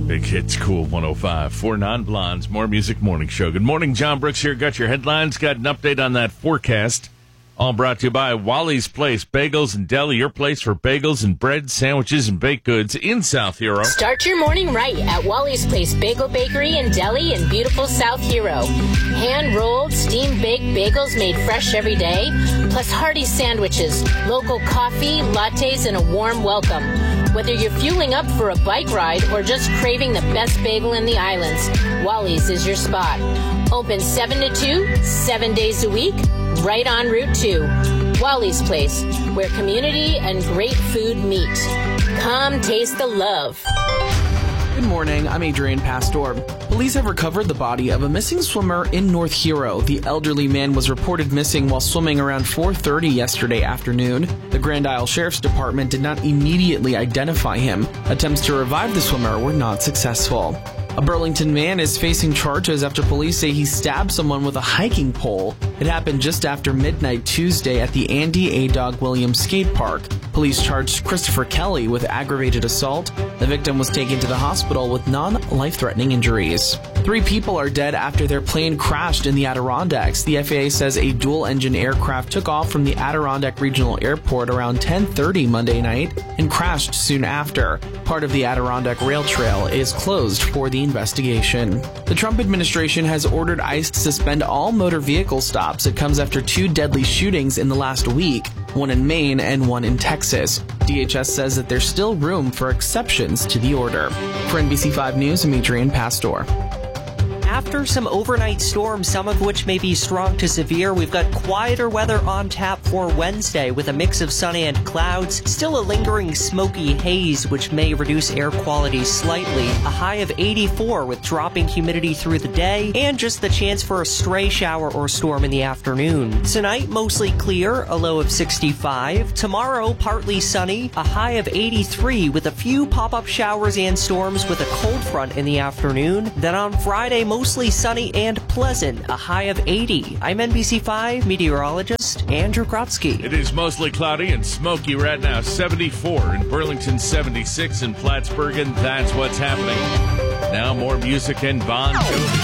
Big Hits Cool 105 for Non-Blondes. More Music Morning Show. Good morning, John Brooks here. Got your headlines, got an update on that forecast. All brought to you by Wally's Place Bagels and Deli, your place for bagels and bread, sandwiches, and baked goods in South Hero. Start your morning right at Wally's Place Bagel Bakery and Deli in beautiful South Hero. Hand-rolled, steam-baked bagels made fresh every day, plus hearty sandwiches, local coffee, lattes, and a warm welcome. Whether you're fueling up for a bike ride or just craving the best bagel in the islands, Wally's is your spot. Open 7 to 2, 7 days a week, right on Route 2. Wally's Place, where community and great food meet. Come taste the love. Good morning, I'm Adrian Pastor. Police have recovered the body of a missing swimmer in North Hero. The elderly man was reported missing while swimming around 4:30 yesterday afternoon. The Grand Isle Sheriff's Department did not immediately identify him. Attempts to revive the swimmer were not successful. A Burlington man is facing charges after police say he stabbed someone with a hiking pole. It happened just after midnight Tuesday at the Andy A. Dog Williams skate park. Police charged Christopher Kelly with aggravated assault. The victim was taken to the hospital with non-life-threatening injuries. 3 people are dead after their plane crashed in the Adirondacks. The FAA says a dual-engine aircraft took off from the Adirondack Regional Airport around 10:30 Monday night and crashed soon after. Part of the Adirondack Rail Trail is closed for the investigation. The Trump administration has ordered ICE to suspend all motor vehicle stops. It comes after 2 deadly shootings in the last week, one in Maine and one in Texas. DHS says that there's still room for exceptions to the order. For NBC5 News, I'm Adrian Pastor. After some overnight storms, some of which may be strong to severe, we've got quieter weather on tap for Wednesday with a mix of sun and clouds. Still a lingering smoky haze, which may reduce air quality slightly. A high of 84 with dropping humidity through the day and just the chance for a stray shower or storm in the afternoon. Tonight, mostly clear, a low of 65. Tomorrow, partly sunny, a high of 83 with a few pop-up showers and storms with a cold front in the afternoon. Then on Friday, mostly sunny and pleasant, a high of 80. I'm NBC5 meteorologist Andrew Krotsky. It is mostly cloudy and smoky right now. 74 in Burlington, 76 in Plattsburgh, and that's what's happening. Now more music and Bon Jovi.